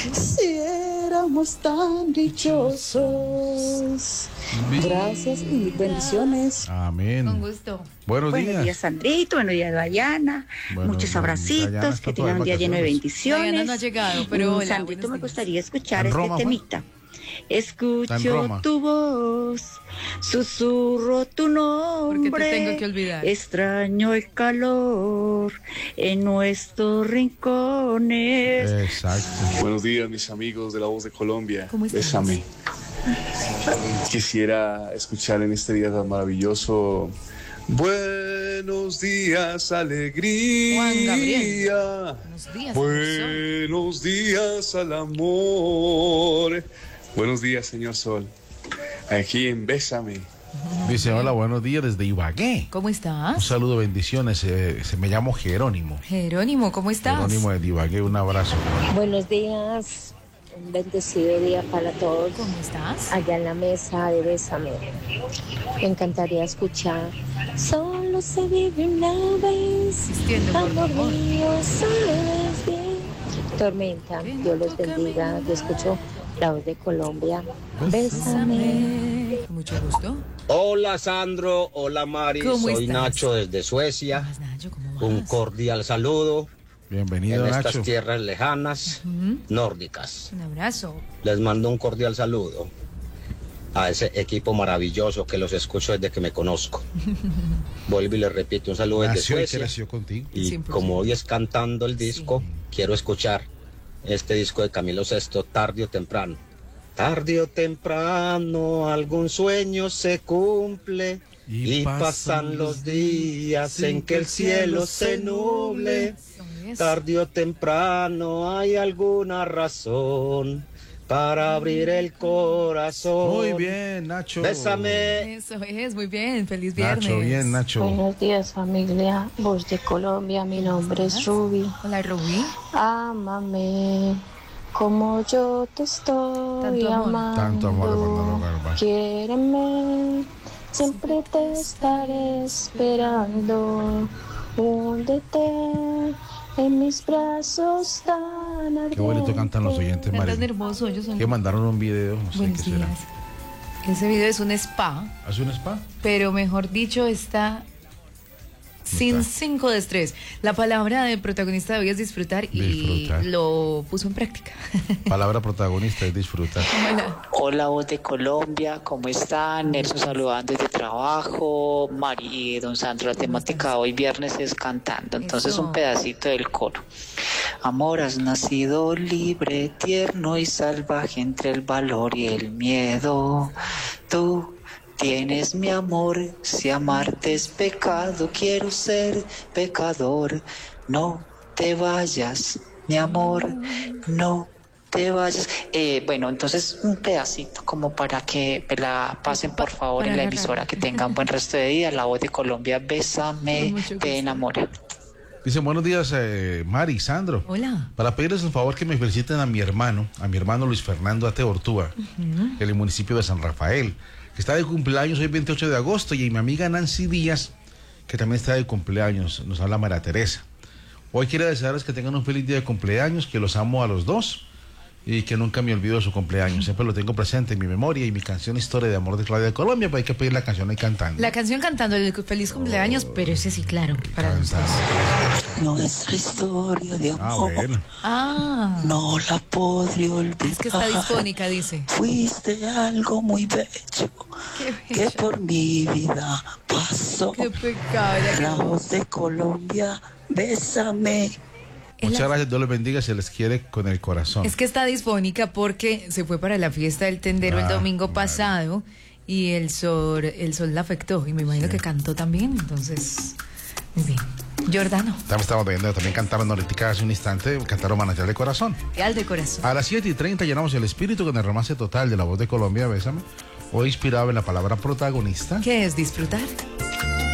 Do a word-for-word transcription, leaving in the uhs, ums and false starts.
Si éramos tan dichosos. Gracias y bendiciones. Amén. Con gusto. Buenos, Buenos días. días, Sandrito. Buenos días, Dayana. Bueno, Muchos Dayana abracitos. está Que toda tengan un de día lleno de vacaciones. bendiciones. Dayana no ha llegado, pero Mm, hola, Sandrito, buenos me días. gustaría escuchar En este Roma, ¿fue? temita. Está en Escucho Roma. tu voz, susurro tu nombre. Porque te tengo que olvidar. Extraño el calor en nuestros rincones. Exacto. Buenos días, mis amigos de La Voz de Colombia. ¿Cómo estás? Bésame. Quisiera escuchar en este día tan maravilloso. Buenos días, alegría. Juan Gabriel. Buenos días. Buenos días al amor. Buenos días, señor Sol. Aquí en Bésame. Dice, hola, buenos días desde Ibagué. ¿Cómo Un estás? saludo, bendiciones. Eh, se me llamo Jerónimo. Jerónimo, ¿cómo estás? Jerónimo de Ibagué, un abrazo. Buenos días, un bendecido día para todos. ¿Cómo estás? Allá en la mesa de Bésame. Me encantaría escuchar. Solo se vive una vez. Insistiendo, por Amor favor. mío, sabes bien. Tormenta, Dios los bendiga. Yo escucho La Voz de Colombia. Bésame. Bésame. Con mucho gusto. Hola Sandro, hola Mari, ¿Cómo soy estás? Nacho desde Suecia. ¿Cómo vas, Nacho? ¿Cómo vas? Un cordial saludo Bienvenido, en Nacho. estas tierras lejanas, Ujú. nórdicas. Un abrazo. Les mando un cordial saludo a ese equipo maravilloso que los escucho desde que me conozco. Vuelvo y les repito, un saludo desde Nació y Suecia. creció contigo. Y cien por ciento. como hoy es cantando el disco, quiero escuchar este disco de Camilo Sesto, tarde o temprano. Tarde o temprano algún sueño se cumple Y y, pasan pasan los los días en que el cielo se nuble. Eso. Tarde o temprano hay alguna razón para abrir el corazón. Muy bien, Nacho. Bésame. Eso es, muy bien. Feliz viernes. Nacho, bien, Nacho. Buenos días, familia. Voz de Colombia. Mi nombre es Ruby. Hola, Rubí. Ámame como yo te estoy Tanto amor. amando. Tanto amor, hermano Garba. Quiéreme, siempre te estaré esperando. Húndete en mis brazos tan ardientes. Qué bonito cantan los oyentes, Cantas Mari. nervoso. Ellos son. Que mandaron un video, no sé Buenos qué será. días. Ese video es un spa, ¿Hace un spa? pero mejor dicho está sin está? cinco de estrés. La palabra de protagonista de hoy es disfrutar y Disfrutar. lo puso en práctica. Palabra protagonista es disfrutar. Hola. Hola, Voz de Colombia, ¿cómo están? Nelson saludando desde trabajo. Mari y don Sandro, la temática hoy viernes es cantando, entonces Eso. un pedacito del coro. Amor, has nacido libre, tierno y salvaje entre el valor y el miedo. Tú tienes mi amor, si amarte es pecado, quiero ser pecador. No te vayas, mi amor, no te vayas. Eh, bueno, entonces un pedacito como para que me la pasen por favor Para en la agarrar. emisora, que tengan buen resto de día. La Voz de Colombia, bésame, Con mucho gusto. te enamora. Dice, buenos días, eh, Mari, Sandro. Hola. Para pedirles el favor que me feliciten a mi hermano, a mi hermano Luis Fernando Ate Ortúa, en el municipio de San Rafael, que está de cumpleaños hoy veintiocho de agosto, y mi amiga Nancy Díaz, que también está de cumpleaños, nos habla María Teresa. Hoy quiero desearles que tengan un feliz día de cumpleaños, que los amo a los dos y que nunca me olvido de su cumpleaños. Siempre lo tengo presente en mi memoria, y mi canción Historia de Amor de Claudia de Colombia, pues hay que pedir la canción ahí cantando. La canción cantando el feliz cumpleaños, pero ese sí, claro, para Canta. Nuestra historia de Ah, amor bueno. Ah, no la podré olvidar. es que está disfónica, dice. Fuiste algo muy bello Qué que bello. por mi vida pasó. Qué pecado. ya La que- Voz de Colombia, bésame. Es Muchas la- gracias, Dios les bendiga, se les quiere con el corazón. Es que está disfónica porque se fue para la fiesta del tendero el Ah, domingo vale. pasado y el sol, el sol la afectó y me imagino que cantó también, entonces, muy bien. Jordano, También estamos viendo, también cantaron ahorita hace un instante, cantaron Manantial de Corazón. al de corazón. A las siete y treinta llenamos el espíritu con el romance total de La Voz de Colombia, bésame. Hoy inspirado en la palabra protagonista. ¿Qué es disfrutar?